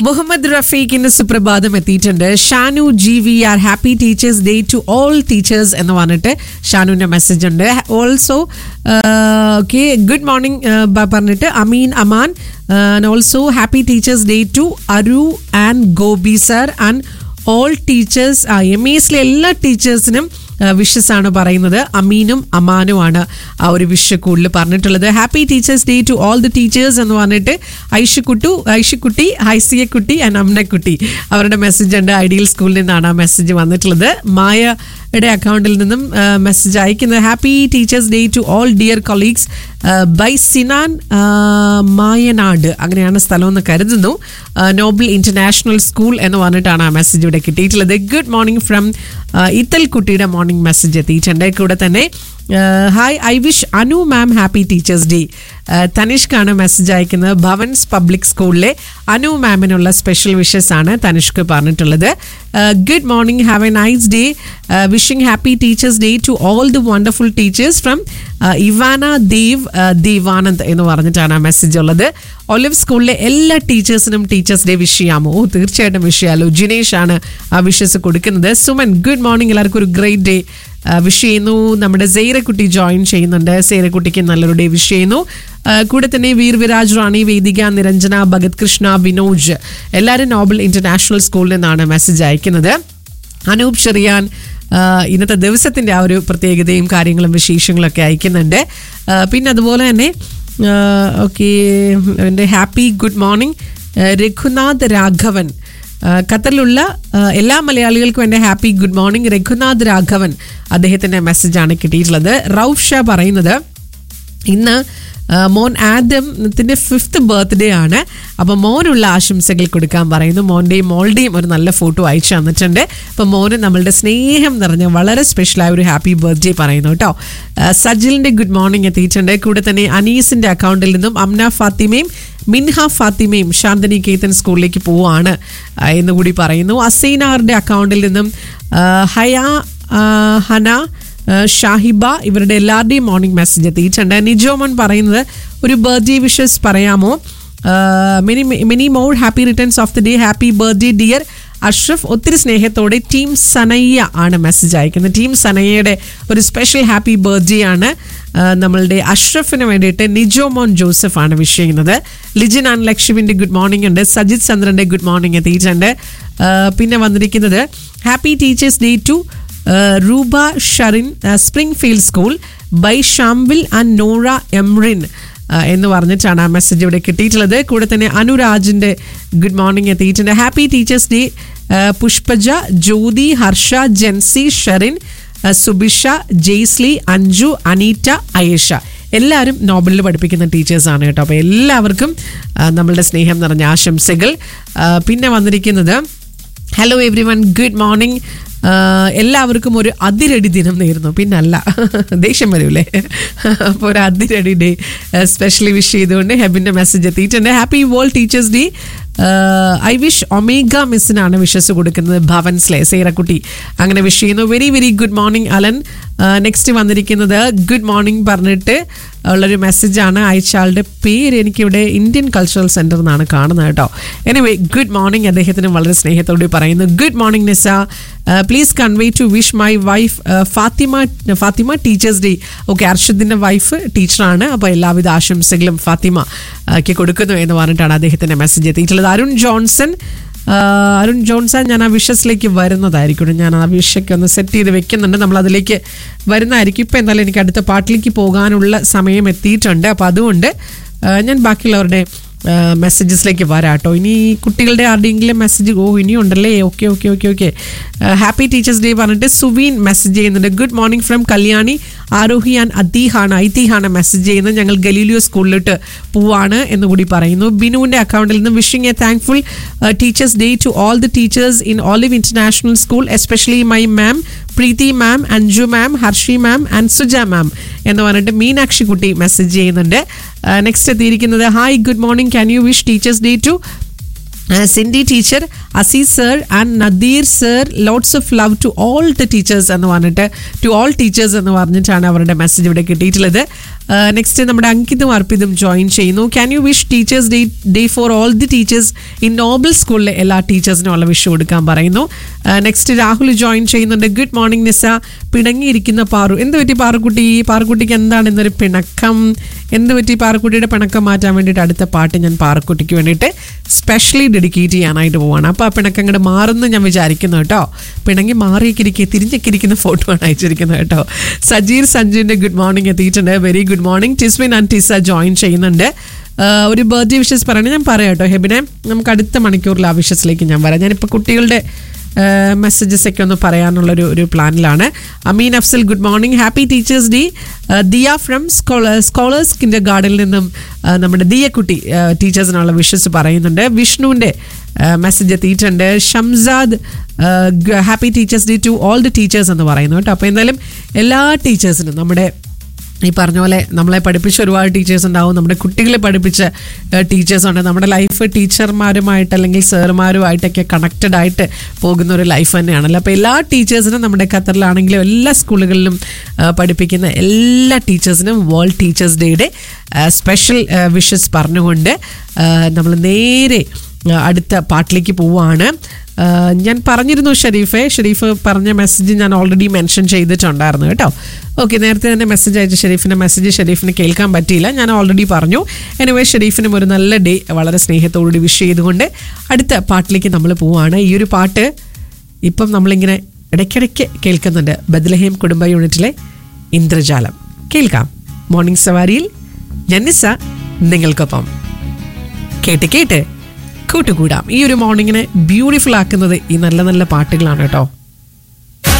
മുഹമ്മദ് റഫീഖിന്റെ സുപ്രഭാതം എത്തിയിട്ടുണ്ട്. Shanu GV are happy teachers day to all teachers എന്ന് പറഞ്ഞിട്ട് ഷാനുവിന്റെ മെസ്സേജ് ഉണ്ട്. ഓൾസോ ഓക്കെ ഗുഡ് മോർണിംഗ് പറഞ്ഞിട്ട് അമീൻ Aman and also happy teachers day to Aru and Gopi sir and all teachers. MESലെ എല്ലാ ടീച്ചേഴ്സിനും wishes ആണ് പറയുന്നത്. അമീനും അമാനുമാണ് ആ ഒരു വിഷ് കൂടുതൽ പറഞ്ഞിട്ടുള്ളത്. Happy teachers day to all the teachers എന്ന് പറഞ്ഞിട്ട് ഐഷക്കുട്ടി ഹൈസിയക്കുട്ടി ആൻഡ് അമ്നക്കുട്ടി അവരുടെ മെസ്സേജ് ഉണ്ട്. ഐഡിയൽ സ്കൂളിൽ നിന്നാണ് ആ മെസ്സേജ് വന്നിട്ടുള്ളത്. മായയുടെ അക്കൗണ്ടിൽ നിന്നും മെസ്സേജ് അയക്കുന്നത് happy teachers day to all dear colleagues by Sinan Mayanad, അങ്ങനെയാണ് സ്ഥലം എന്ന് കരുതുന്നു. നോബൽ ഇന്റർനാഷണൽ സ്കൂൾ എന്ന് പറഞ്ഞിട്ടാണ് ആ മെസ്സേജ് ഇവിടെ കിട്ടിയിട്ടുള്ളത്. ഗുഡ് മോർണിംഗ് ഫ്രം ഇത്തൽ കുട്ടിയുടെ മോർണിംഗ് മെസ്സേജ് എത്തിയിട്ടുണ്ട്. കൂടെ തന്നെ hi I wish Anu ma'am happy teachers day. തനിഷ്കാണ് message അയക്കുന്നത്. ഭവൻസ് പബ്ലിക് സ്കൂളിലെ അനു മാമിനുള്ള സ്പെഷ്യൽ വിഷസ് ആണ് തനിഷ്ക്ക് പറഞ്ഞിട്ടുള്ളത്. Good morning, have A nice day, wishing happy teachers day to all the wonderful teachers from Ivana Devanand എന്ന് പറഞ്ഞിട്ടാണ് ആ മെസ്സേജ് ഉള്ളത്. ഒലിവ് സ്കൂളിലെ എല്ലാ ടീച്ചേഴ്സിനും ടീച്ചേഴ്സ് ഡേ വിഷ് ചെയ്യാമോ? തീർച്ചയായിട്ടും വിഷ് ചെയ്യാമല്ലോ. ജിനേഷ് ആണ് ആ വിഷസ് കൊടുക്കുന്നത്. സുമൻ ഗുഡ് മോർണിംഗ്, എല്ലാവർക്കും ഒരു ഗ്രേറ്റ് ഡേ വിഷ് ചെയ്യുന്നു. നമ്മുടെ സെയ്റക്കുട്ടി ജോയിൻ ചെയ്യുന്നുണ്ട്. സെയ്റക്കുട്ടിക്ക് നല്ലൊരു ഡേ വിഷ് ചെയ്യുന്നു. കൂടെ തന്നെ വീർ വിരാജ്, റാണി, വേദിക, നിരഞ്ജന, ഭഗത് കൃഷ്ണ, വിനോജ് എല്ലാവരും നോബൽ ഇന്റർനാഷണൽ സ്കൂളിൽ നിന്നാണ് മെസ്സേജ് അയക്കുന്നത്. അനൂപ് ചെറിയാൻ ഇന്നത്തെ ദിവസത്തിന്റെ ആ ഒരു പ്രത്യേകതയും കാര്യങ്ങളും വിശേഷങ്ങളൊക്കെ അയക്കുന്നുണ്ട്. പിന്നെ അതുപോലെ തന്നെ ഓക്കെ എൻ്റെ happy good morning Raghunath Raghavan, ഖത്തറിലുള്ള എല്ലാ മലയാളികൾക്കും എൻ്റെ happy good morning. Raghunath Raghavan അദ്ദേഹത്തിൻ്റെ മെസ്സേജാണ് കിട്ടിയിട്ടുള്ളത്. റൌഫ് ഷാ പറയുന്നത് ഇന്ന് മോൻ ആദത്തിന്റെ 5th ബർത്ത്ഡേ ആണ്. അപ്പോൾ മോനുള്ള ആശംസകൾ കൊടുക്കാൻ പറയുന്നു. മോൻ്റെയും മോളുടെയും ഒരു നല്ല ഫോട്ടോ അയച്ചു തന്നിട്ടുണ്ട്. അപ്പോൾ മോന് നമ്മളുടെ സ്നേഹം നിറഞ്ഞ വളരെ സ്പെഷ്യലായ ഒരു ഹാപ്പി ബർത്ത്ഡേ പറയുന്നു കേട്ടോ. സജിലിൻ്റെ ഗുഡ് മോർണിംഗ് എത്തിയിട്ടുണ്ട്. കൂടെ തന്നെ അനീസിൻ്റെ അക്കൗണ്ടിൽ നിന്നും അംന ഫാത്തിമയും മിൻഹ ഫാത്തിമയും ശാന്തനി കേതൻ സ്കൂളിലേക്ക് പോവാണ് എന്നുകൂടി പറയുന്നു. അസൈനാറിൻ്റെ അക്കൗണ്ടിൽ നിന്നും ഹന ഷാഹിബ ഇവരുടെ എല്ലാവരുടെയും മോർണിംഗ് മെസ്സേജ് എത്തിയിട്ടുണ്ട്. നിജോമൻ പറയുന്നത് ഒരു ബർത്ത്ഡേ വിഷസ് പറയാമോ? Many more happy returns of the day, happy birthday dear Ashraf. ഒത്തിരി സ്നേഹത്തോടെ ടീം സനയ്യ ആണ് മെസ്സേജ് അയക്കുന്നത്. ടീം സനയ്യയുടെ ഒരു സ്പെഷ്യൽ ഹാപ്പി ബർത്ത്ഡേ ആണ് നമ്മളുടെ അഷ്റഫിന് വേണ്ടിയിട്ട് നിജോമോൻ ജോസഫ് ആണ് വിഷ് ചെയ്യുന്നത്. ലിജിൻ ആൻഡ് ലക്ഷ്മിൻ്റെ ഗുഡ് മോർണിംഗ് ഉണ്ട്. സജിത് ചന്ദ്രൻ്റെ ഗുഡ് മോർണിംഗ് എത്തിയിട്ടുണ്ട്. പിന്നെ വന്നിരിക്കുന്നത് happy teachers day to Ruba ഷറിൻ, Springfield school by ഷാംവിൽ and Nora എംറിൻ എന്ന് പറഞ്ഞിട്ടാണ് ആ മെസ്സേജ് ഇവിടെ കിട്ടിയിട്ടുള്ളത്. കൂടെ തന്നെ അനുരാജിൻ്റെ ഗുഡ് മോർണിംഗ് എത്തിയിട്ടുണ്ട്. ഹാപ്പി ടീച്ചേഴ്സ് ഡേ പുഷ്പജ, ജ്യോതി, ഹർഷ, ജെൻസി, ഷെറിൻ, സുബിഷ, ജെയ്സ്ലി, അഞ്ജു, അനീറ്റ, അയേഷ എല്ലാവരും നോബലിൽ പഠിപ്പിക്കുന്ന ടീച്ചേഴ്സാണ് കേട്ടോ. അപ്പോൾ എല്ലാവർക്കും നമ്മളുടെ സ്നേഹം നിറഞ്ഞ ആശംസകൾ. പിന്നെ വന്നിരിക്കുന്നത് hello every one, good morning, എല്ലാവർക്കും ഒരു അതിരടി ദിനം നേരുന്നു. പിന്നല്ല, ദേഷ്യം വരൂല്ലേ? അപ്പോൾ ഒരു അതിരടി ഡേ സ്പെഷ്യലി വിഷ് ചെയ്തുകൊണ്ട് ഹെബിൻ്റെ മെസ്സേജ് എത്തിയിട്ടുണ്ട്. Happy world teachers day. I wish omega മിസ്സിനാണ് wishes കൊടുക്കുന്നത്. ഭവൻസ്ലെ സേറക്കുട്ടി അങ്ങനെ വിഷ് ചെയ്യുന്നു. Very very good morning Allen. Next വന്നിരിക്കുന്നത് ഗുഡ് മോർണിംഗ് പറഞ്ഞിട്ട് ഉള്ളൊരു മെസ്സേജാണ്. അയച്ചയാളുടെ പേര് എനിക്കിവിടെ ഇന്ത്യൻ കൾച്ചറൽ സെൻറ്റർ എന്നാണ് കാണുന്നത് കേട്ടോ. എനിവേ ഗുഡ് മോർണിംഗ് അദ്ദേഹത്തിന് വളരെ സ്നേഹത്തോടെ പറയുന്നു. Good morning Nisa, please convey to wish my wife Fathima teachers day. Okay, അർഷദിൻ്റെ wife ടീച്ചറാണ്. അപ്പോൾ എല്ലാവിധ ആശംസകളും ഫാത്തിമയ്ക്ക് കൊടുക്കുന്നു എന്ന് പറഞ്ഞിട്ടാണ് അദ്ദേഹത്തിൻ്റെ മെസ്സേജ് എത്തിയിട്ടുള്ളത്. അരുൺ ജോൺസൺ, ഞാൻ ആ വിഷസിലേക്ക് വരുന്നതായിരിക്കും. ഞാൻ ആ വിഷയ്ക്ക് ഒന്ന് സെറ്റ് ചെയ്ത് വെക്കുന്നുണ്ട്. നമ്മളതിലേക്ക് വരുന്നതായിരിക്കും. ഇപ്പോൾ എന്തായാലും എനിക്ക് അടുത്ത പാട്ടിലേക്ക് പോകാനുള്ള സമയം എത്തിയിട്ടുണ്ട്. അപ്പോൾ അതുകൊണ്ട് ഞാൻ ബാക്കിയുള്ളവരുടെ മെസ്സേജസിലേക്ക് വരാം കേട്ടോ. ഇനി കുട്ടികളുടെ ആരുടെയെങ്കിലും മെസ്സേജ് ഇനിയും ഉണ്ടല്ലേ? ഓക്കെ ഹാപ്പി ടീച്ചേഴ്സ് ഡേ പറഞ്ഞിട്ട് സുവീൻ മെസ്സേജ് ചെയ്യുന്നുണ്ട്. Good morning from Kalyani, Aarohi and ഐതിഹാണ് message ചെയ്യുന്നത്. ഞങ്ങൾ ഗലീലിയോ സ്കൂളിലോട്ട് പോവാണ് എന്നുകൂടി പറയുന്നു. ബിനുവിൻ്റെ അക്കൗണ്ടിൽ നിന്ന് wishing A thankful teachers day to all the teachers in olive international school, especially my ma'am Preethi ma'am, Anju ma'am, Hershey ma'am and Suja മാം എന്ന് പറഞ്ഞിട്ട് മീനാക്ഷി കുട്ടി മെസ്സേജ് ചെയ്യുന്നുണ്ട്. നെക്സ്റ്റ് എത്തിയിരിക്കുന്നത് hi good morning, can you wish teachers day to Cindy teacher, Aziz sir and Nadir sir, lots of love to all the teachers എന്ന് പറഞ്ഞിട്ട് to all teachers എന്ന് പറഞ്ഞിട്ടാണ് അവരുടെ മെസ്സേജ് ഇവിടെ കിട്ടിയിട്ടുള്ളത്. നെക്സ്റ്റ് നമ്മുടെ അങ്കിതും അർപ്പിതും ജോയിൻ ചെയ്യുന്നു. Can you wish teachers day for all the teachers in Nobel സ്കൂളിലെ എല്ലാ ടീച്ചേഴ്സിനും ഉള്ള വിഷ് കൊടുക്കാൻ പറയുന്നു. നെക്സ്റ്റ് രാഹുൽ ജോയിൻ ചെയ്യുന്നുണ്ട്. ഗുഡ് മോർണിംഗ് നിസ. പിണങ്ങിയിരിക്കുന്ന പാറു, എന്ത് പറ്റി പാറുക്കുട്ടിക്ക് എന്താണ് ഇന്നൊരു പിണക്കം? എന്ത് പറ്റി പാറുക്കുട്ടിയുടെ പിണക്കം മാറ്റാൻ വേണ്ടിയിട്ട് അടുത്ത പാട്ട് ഞാൻ പാറുക്കുട്ടിക്ക് വേണ്ടിയിട്ട് സ്പെഷ്യലി ഡെഡിക്കേറ്റ് ചെയ്യാനായിട്ട് പോവാണ്. അപ്പോൾ ആ പിണക്കം അങ്ങോട്ട് മാറുന്നു ഞാൻ വിചാരിക്കുന്നു കേട്ടോ. പിണങ്ങി മാറിയിരിക്കുക തിരിഞ്ഞൊക്കെ ഇരിക്കുന്ന ഫോട്ടോ ആണ് അയച്ചിരിക്കുന്നത് കേട്ടോ. സജീർ സഞ്ജുവിൻ്റെ ഗുഡ് മോർണിംഗ് എത്തിയിട്ടുണ്ട്. Very good morning. Tiswin and ടിസ join ചെയ്യുന്നുണ്ട്. ഒരു ബർത്ത്ഡേ വിഷസ് പറയണേ ഞാൻ പറയാം കേട്ടോ ഹെബിനെ. നമുക്ക് അടുത്ത മണിക്കൂറിൽ ആ വിഷസിലേക്ക് ഞാൻ വരാം. ഞാനിപ്പോൾ കുട്ടികളുടെ മെസ്സേജസ് ഒക്കെ ഒന്ന് പറയാനുള്ളൊരു പ്ലാനിലാണ്. അമീൻ Afsal good morning. Happy teachers day. Diya from scholars Kinder ഗാർഡനിൽ നിന്നും നമ്മുടെ ദിയക്കുട്ടി ടീച്ചേഴ്സിനുള്ള വിഷസ് പറയുന്നുണ്ട്. വിഷ്ണുവിൻ്റെ മെസ്സേജ് എത്തിയിട്ടുണ്ട്. Shamsad happy teachers day to all the teachers എന്ന് പറയുന്നു കേട്ടോ. അപ്പോൾ എന്തായാലും എല്ലാ ടീച്ചേഴ്സിനും നമ്മുടെ ഈ പറഞ്ഞ പോലെ നമ്മളെ പഠിപ്പിച്ച ഒരുപാട് ടീച്ചേഴ്സ് ഉണ്ടാവും, നമ്മുടെ കുട്ടികളെ പഠിപ്പിച്ച ടീച്ചേഴ്സുണ്ട്. നമ്മുടെ ലൈഫ് ടീച്ചർമാരുമായിട്ട് അല്ലെങ്കിൽ സാറുമാരുമായിട്ടൊക്കെ കണക്റ്റഡ് ആയിട്ട് പോകുന്ന ഒരു ലൈഫ് തന്നെയാണല്ലോ. അപ്പോൾ എല്ലാ ടീച്ചേഴ്സിനും നമ്മുടെ ഖത്തറിലാണെങ്കിലും എല്ലാ സ്കൂളുകളിലും പഠിപ്പിക്കുന്ന എല്ലാ ടീച്ചേഴ്സിനും വേൾഡ് ടീച്ചേഴ്സ് ഡേയുടെ സ്പെഷ്യൽ വിഷസ് പറഞ്ഞുകൊണ്ട് നമ്മൾ നേരെ അടുത്ത പാട്ടിലേക്ക് പോവുകയാണ്. ഞാൻ പറഞ്ഞിരുന്നു ഷെരീഫ് പറഞ്ഞ മെസ്സേജ് ഞാൻ ഓൾറെഡി മെൻഷൻ ചെയ്തിട്ടുണ്ടായിരുന്നു കേട്ടോ. ഓക്കെ, നേരത്തെ തന്നെ മെസ്സേജ് അയച്ച ഷെരീഫിന് കേൾക്കാൻ പറ്റിയില്ല, ഞാൻ ഓൾറെഡി പറഞ്ഞു. എനിവേ ഷെരീഫിനും ഒരു നല്ല ഡേ വളരെ സ്നേഹത്തോടുകൂടി വിഷ് ചെയ്തുകൊണ്ട് അടുത്ത പാട്ടിലേക്ക് നമ്മൾ പോവുകയാണ്. ഈ ഒരു പാട്ട് ഇപ്പം നമ്മളിങ്ങനെ ഇടയ്ക്കിടയ്ക്ക് കേൾക്കുന്നുണ്ട്. ബദ്ലഹേം കുടുംബ യൂണിറ്റിലെ ഇന്ദ്രജാലം കേൾക്കാം. മോർണിംഗ് സവാരിയിൽ ജന്നിസ നിങ്ങൾക്കൊപ്പം കേട്ട് കൂട്ടുകൂടാം. ഈ ഒരു മോർണിംഗിനെ ബ്യൂട്ടിഫുൾ ആക്കുന്നത് ഈ നല്ല നല്ല പാട്ടുകളാണ് കേട്ടോ.